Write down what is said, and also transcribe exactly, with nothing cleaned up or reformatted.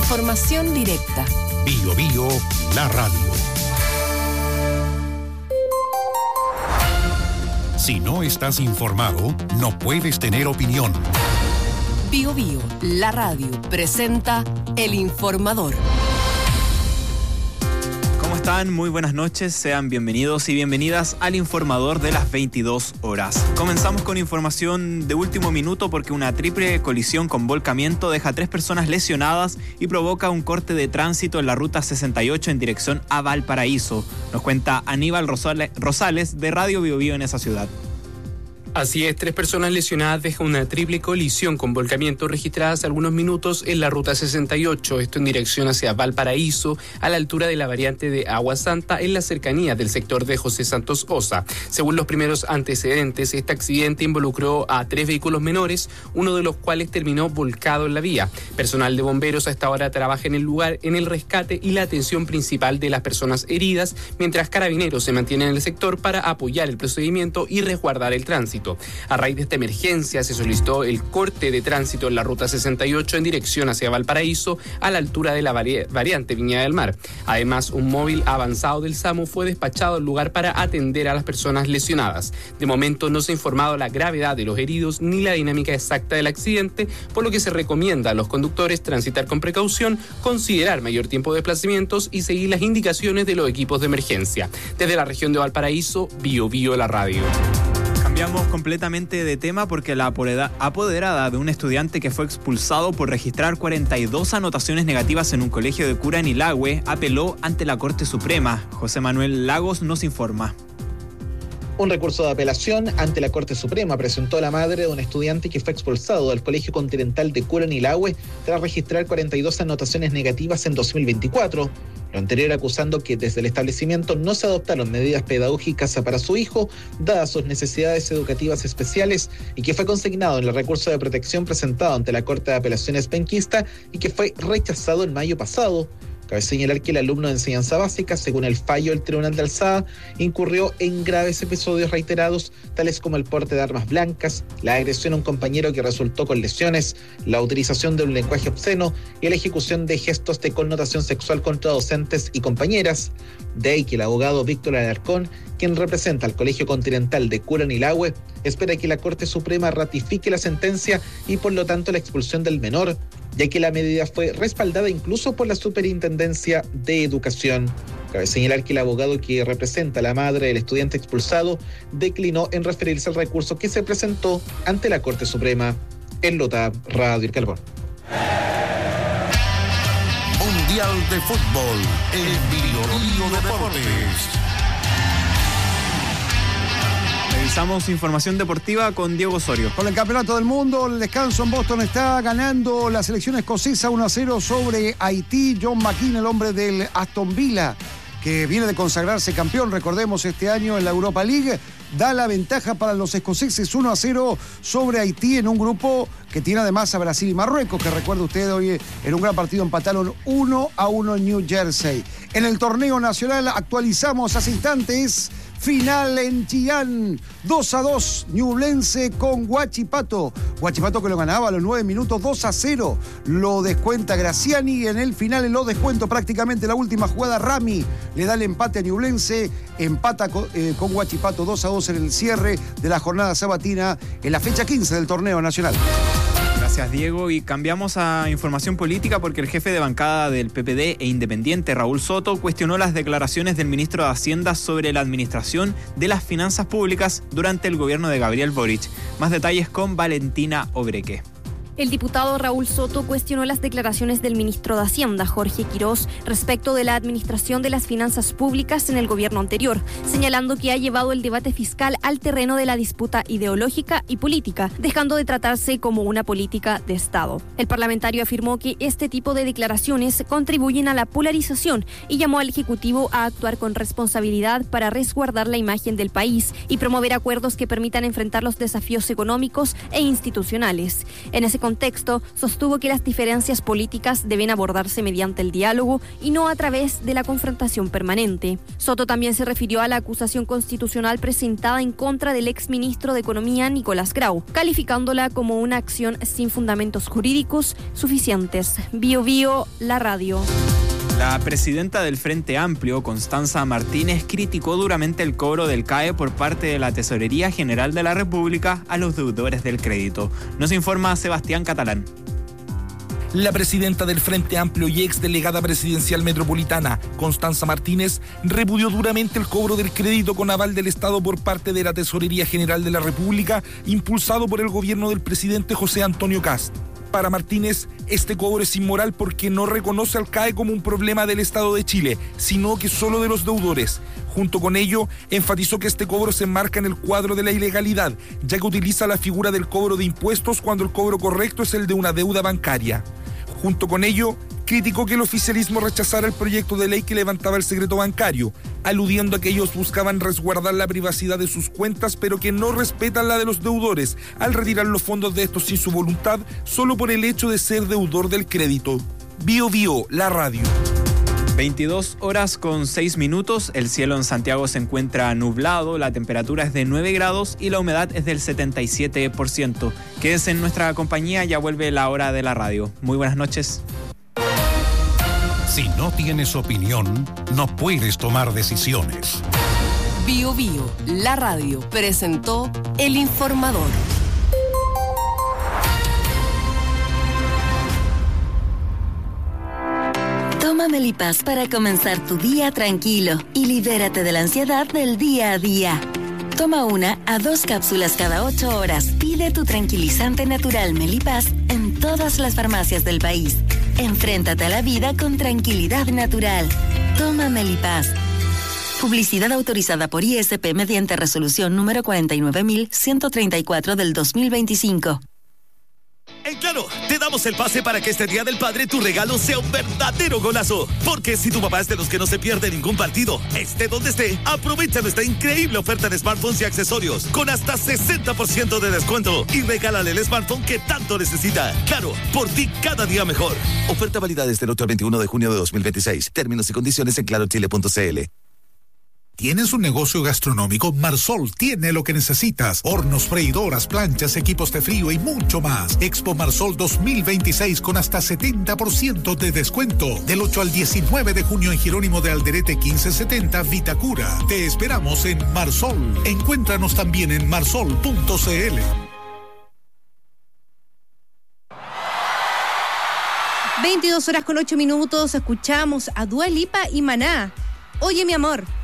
Información directa. Bio Bio, la radio. Si no estás informado, no puedes tener opinión. Bio Bio, la radio, presenta El Informador. ¿Cómo están? Muy buenas noches, sean bienvenidos y bienvenidas al Informador de las veintidós horas. Comenzamos con información de último minuto porque una triple colisión con volcamiento deja a tres personas lesionadas y provoca un corte de tránsito en la ruta sesenta y ocho en dirección a Valparaíso. Nos cuenta Aníbal Rosales de Radio Bio Bio en esa ciudad. Así es, tres personas lesionadas deja una triple colisión con volcamiento registrada hace algunos minutos en la ruta sesenta y ocho, esto en dirección hacia Valparaíso, a la altura de la variante de Agua Santa, en la cercanía del sector de José Santos Osa. Según los primeros antecedentes, este accidente involucró a tres vehículos menores, uno de los cuales terminó volcado en la vía. Personal de bomberos a esta hora trabaja en el lugar en el rescate y la atención principal de las personas heridas, mientras carabineros se mantienen en el sector para apoyar el procedimiento y resguardar el tránsito. A raíz de esta emergencia se solicitó el corte de tránsito en la ruta sesenta y ocho en dirección hacia Valparaíso a la altura de la vari- variante Viña del Mar. Además, un móvil avanzado del SAMU fue despachado al lugar para atender a las personas lesionadas. De momento no se ha informado la gravedad de los heridos ni la dinámica exacta del accidente, por lo que se recomienda a los conductores transitar con precaución, considerar mayor tiempo de desplazamientos y seguir las indicaciones de los equipos de emergencia. Desde la región de Valparaíso, Bio Bio la radio. Cambiamos completamente de tema porque la apoderada de un estudiante que fue expulsado por registrar cuarenta y dos anotaciones negativas en un colegio de Curanilahue apeló ante la Corte Suprema. José Manuel Lagos nos informa. Un recurso de apelación ante la Corte Suprema presentó la madre de un estudiante que fue expulsado del Colegio Continental de Curanilahue tras registrar cuarenta y dos anotaciones negativas en dos mil veinticuatro. Lo anterior acusando que desde el establecimiento no se adoptaron medidas pedagógicas para su hijo, dadas sus necesidades educativas especiales, y que fue consignado en el recurso de protección presentado ante la Corte de Apelaciones penquista y que fue rechazado en mayo pasado. Cabe señalar que el alumno de enseñanza básica, según el fallo del Tribunal de Alzada, incurrió en graves episodios reiterados, tales como el porte de armas blancas, la agresión a un compañero que resultó con lesiones, la utilización de un lenguaje obsceno y la ejecución de gestos de connotación sexual contra docentes y compañeras. De ahí que el abogado Víctor Alarcón, quien representa al Colegio Continental de Curanilahue, espera que la Corte Suprema ratifique la sentencia y por lo tanto la expulsión del menor, ya que la medida fue respaldada incluso por la Superintendencia de Educación. Cabe señalar que el abogado que representa a la madre del estudiante expulsado declinó en referirse al recurso que se presentó ante la Corte Suprema. En Lota, Radio El Carbón. Mundial de Fútbol, el Bio Bio Deportes. Revisamos información deportiva con Diego Osorio. Con el Campeonato del Mundo, el descanso en Boston está ganando la selección escocesa uno a cero sobre Haití. John McKean, el hombre del Aston Villa, que viene de consagrarse campeón, recordemos, este año en la Europa League, da la ventaja para los escoceses uno a cero sobre Haití en un grupo que tiene además a Brasil y Marruecos, que recuerde usted hoy en un gran partido empataron uno a uno en New Jersey. En el torneo nacional actualizamos hace instantes, final en Chillán, dos a dos, Ñublense con Huachipato. Huachipato que lo ganaba a los nueve minutos, dos a cero. Lo descuenta Graciani y en el final, en los descuentos, prácticamente la última jugada, Rami le da el empate a Ñublense, empata con, eh, con Huachipato dos a dos en el cierre de la jornada sabatina en la fecha quince del torneo nacional. Gracias, Diego. Y cambiamos a información política porque el jefe de bancada del P P D e independiente, Raúl Soto, cuestionó las declaraciones del ministro de Hacienda sobre la administración de las finanzas públicas durante el gobierno de Gabriel Boric. Más detalles con Valentina Obreque. El diputado Raúl Soto cuestionó las declaraciones del ministro de Hacienda, Jorge Quirós, respecto de la administración de las finanzas públicas en el gobierno anterior, señalando que ha llevado el debate fiscal al terreno de la disputa ideológica y política, dejando de tratarse como una política de Estado. El parlamentario afirmó que este tipo de declaraciones contribuyen a la polarización y llamó al Ejecutivo a actuar con responsabilidad para resguardar la imagen del país y promover acuerdos que permitan enfrentar los desafíos económicos e institucionales. En ese contexto, sostuvo que las diferencias políticas deben abordarse mediante el diálogo y no a través de la confrontación permanente. Soto también se refirió a la acusación constitucional presentada en contra del exministro de Economía, Nicolás Grau, calificándola como una acción sin fundamentos jurídicos suficientes. Bio Bio, la radio. La presidenta del Frente Amplio, Constanza Martínez, criticó duramente el cobro del C A E por parte de la Tesorería General de la República a los deudores del crédito. Nos informa Sebastián Catalán. La presidenta del Frente Amplio y ex delegada presidencial metropolitana, Constanza Martínez, repudió duramente el cobro del crédito con aval del Estado por parte de la Tesorería General de la República, impulsado por el gobierno del presidente José Antonio Kast. Para Martínez, este cobro es inmoral porque no reconoce al C A E como un problema del Estado de Chile, sino que solo de los deudores. Junto con ello, enfatizó que este cobro se enmarca en el cuadro de la ilegalidad, ya que utiliza la figura del cobro de impuestos cuando el cobro correcto es el de una deuda bancaria. Junto con ello, criticó que el oficialismo rechazara el proyecto de ley que levantaba el secreto bancario, aludiendo a que ellos buscaban resguardar la privacidad de sus cuentas, pero que no respetan la de los deudores, al retirar los fondos de estos sin su voluntad, solo por el hecho de ser deudor del crédito. Bio Bio, la radio. veintidós horas con seis minutos, el cielo en Santiago se encuentra nublado, la temperatura es de nueve grados y la humedad es del setenta y siete por ciento. Quédense en nuestra compañía, ya vuelve la hora de la radio. Muy buenas noches. Si no tienes opinión, no puedes tomar decisiones. Bio Bio, la radio, presentó El Informador. Toma Melipaz para comenzar tu día tranquilo y libérate de la ansiedad del día a día. Toma una a dos cápsulas cada ocho horas. Pide tu tranquilizante natural Melipaz en todas las farmacias del país. Enfréntate a la vida con tranquilidad natural. Toma Melipaz. Publicidad autorizada por I S P mediante resolución número cuarenta y nueve mil ciento treinta y cuatro del dos mil veinticinco. En Claro, te damos el pase para que este Día del Padre tu regalo sea un verdadero golazo. Porque si tu papá es de los que no se pierde ningún partido, esté donde esté, aprovecha nuestra increíble oferta de smartphones y accesorios con hasta sesenta por ciento de descuento y regálale el smartphone que tanto necesita. Claro, por ti cada día mejor. Oferta válida desde el ocho al veintiuno de junio de dos mil veintiséis. Términos y condiciones en claro chile punto c l. ¿Tienes un negocio gastronómico? Marsol tiene lo que necesitas. Hornos, freidoras, planchas, equipos de frío y mucho más. Expo Marsol dos mil veintiséis con hasta setenta por ciento de descuento. Del ocho al diecinueve de junio en Jerónimo de Alderete quince setenta, Vitacura. Te esperamos en Marsol. Encuéntranos también en marsol punto c l. veintidós horas con ocho minutos, escuchamos a Dua Lipa y Maná. Oye, mi amor.